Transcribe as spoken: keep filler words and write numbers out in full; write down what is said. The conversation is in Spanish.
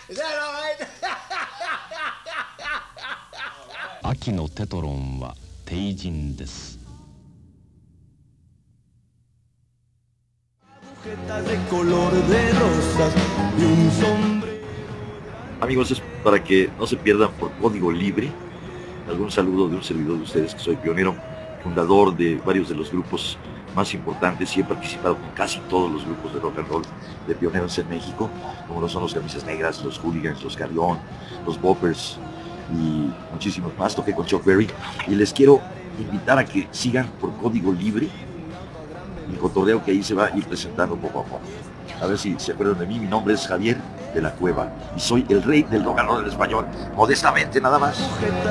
秋のテトロンは帝人です。 Amigos, es para que no se pierdan por código libre. Algún saludo de un servidor de ustedes, que soy pionero, fundador de varios de los grupos más importantes y he participado con casi todos los grupos de rock and roll de pioneros en México, como lo son los Camisas Negras, los Hooligans, los Carrión, los Boppers y muchísimos más. Toqué con Chuck Berry y les quiero invitar a que sigan por código libre el cotorreo que ahí se va a ir presentando poco a poco. A ver si se acuerdan de mí. Mi nombre es Javier de la Cueva y soy el rey del rock and roll en español, modestamente nada más.